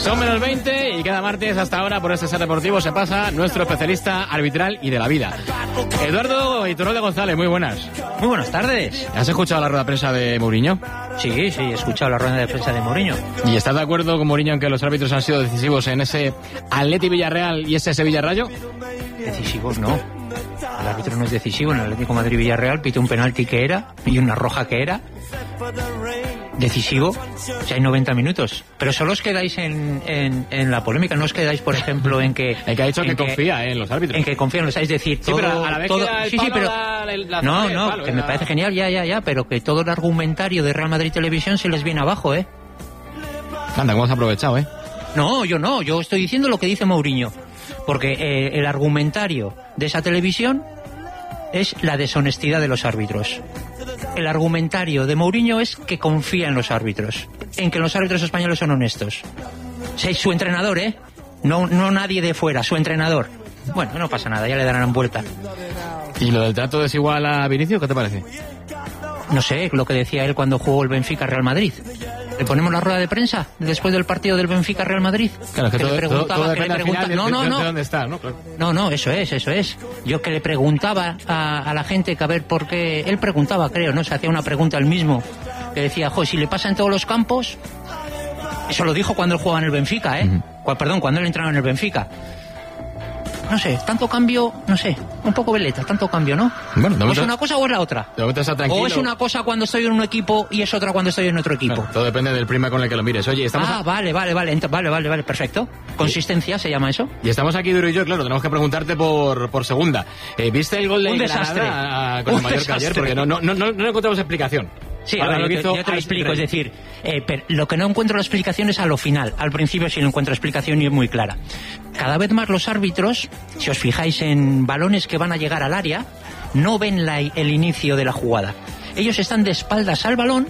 Son menos 20 y cada martes hasta ahora por este Ser Deportivo se pasa nuestro especialista arbitral y de la vida. Eduardo Iturralde González, muy buenas. Muy buenas tardes. ¿Has escuchado la rueda de prensa de Mourinho? Sí, he escuchado la rueda de prensa de Mourinho. ¿Y estás de acuerdo con Mourinho en que los árbitros han sido decisivos en ese Atleti Villarreal y ese Sevilla Rayo? Decisivos no. El árbitro no es decisivo. En el Atlético Madrid-Villarreal pite un penalti que era y una roja que era. Decisivo, si hay 90 minutos. Pero solo os quedáis en la polémica, no os quedáis, por ejemplo, en que... El que ha dicho que confía en los árbitros. En que confía en los árbitros, es decir, todo... Sí, pero a la vez todo, que el sí, palo, pero... No, que me parece genial, ya, pero que todo el argumentario de Real Madrid Televisión se les viene abajo, Anda, ¿cómo has aprovechado, No, yo estoy diciendo lo que dice Mourinho. Porque el argumentario de esa televisión es la deshonestidad de los árbitros. El argumentario de Mourinho es que confía en los árbitros, en que los árbitros españoles son honestos. Su entrenador, no nadie de fuera, su entrenador. Bueno, no pasa nada, ya le darán vuelta. ¿Y lo del trato desigual a Vinicius, qué te parece? No sé, lo que decía él cuando jugó el Benfica-Real Madrid. ¿Le ponemos la rueda de prensa después del partido del Benfica-Real Madrid? Claro, que todo depende al final de dónde está, ¿no? Claro. No, eso es. Yo que le preguntaba a la gente que a ver por qué... Él preguntaba, creo, ¿no? Se hacía una pregunta él mismo, que decía, si le pasa en todos los campos... Eso lo dijo cuando él jugaba en el Benfica, cuando él entraba en el Benfica. No sé, tanto cambio, un poco veleta, tanto cambio, ¿no? Bueno, ¿O es una cosa o es la otra? De momento está tranquilo. ¿O es una cosa cuando estoy en un equipo y es otra cuando estoy en otro equipo? Todo depende del prisma con el que lo mires. Oye, estamos... Vale, perfecto. Consistencia se llama eso. Y estamos aquí Duro y yo, claro, tenemos que preguntarte por segunda. ¿Viste el gol de Granada con el Mallorca ayer? Porque no encontramos explicación. Sí, ahora yo te lo explico, es decir, lo que no encuentro la explicación es a lo final. Al principio sí no encuentro explicación y es muy clara. Cada vez más los árbitros, si os fijáis en balones que van a llegar al área, no ven el inicio de la jugada. Ellos están de espaldas al balón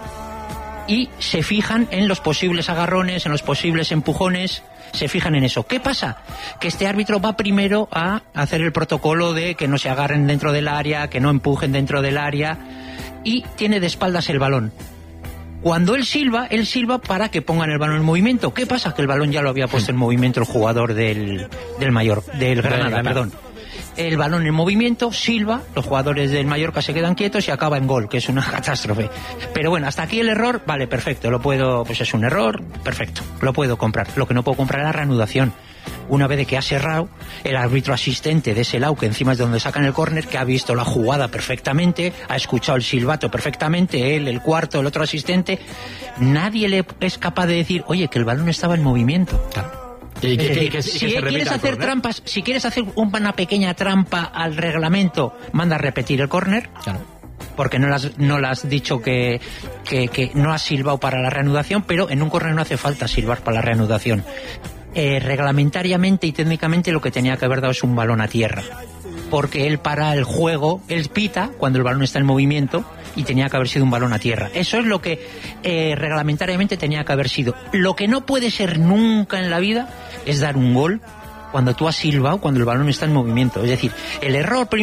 y se fijan en los posibles agarrones, en los posibles empujones, se fijan en eso. ¿Qué pasa? Que este árbitro va primero a hacer el protocolo de que no se agarren dentro del área, que no empujen dentro del área, y tiene de espaldas el balón. Cuando él silba para que pongan el balón en movimiento. ¿Qué pasa? Que el balón ya lo había puesto en movimiento el jugador del Granada. El balón en movimiento, silba, los jugadores del Mallorca se quedan quietos y acaba en gol, que es una catástrofe. Pero bueno, hasta aquí el error, vale, perfecto, es un error, perfecto, lo puedo comprar. Lo que no puedo comprar es la reanudación. Una vez de que ha cerrado, el árbitro asistente de ese lado, que encima es donde sacan el córner, que ha visto la jugada perfectamente, ha escuchado el silbato perfectamente, él, el cuarto, el otro asistente, nadie le es capaz de decir, oye, que el balón estaba en movimiento. Claro. Si quieres hacer trampas, si quieres hacer una pequeña trampa al reglamento, manda a repetir el córner. Claro. Porque no le has dicho que no has silbado para la reanudación, pero en un córner no hace falta silbar para la reanudación. Reglamentariamente y técnicamente lo que tenía que haber dado es un balón a tierra, porque él para el juego, él pita cuando el balón está en movimiento y tenía que haber sido un balón a tierra. Eso es lo que reglamentariamente tenía que haber sido. Lo que no puede ser nunca en la vida es dar un gol cuando tú has silbado, cuando el balón está en movimiento. Es decir, el error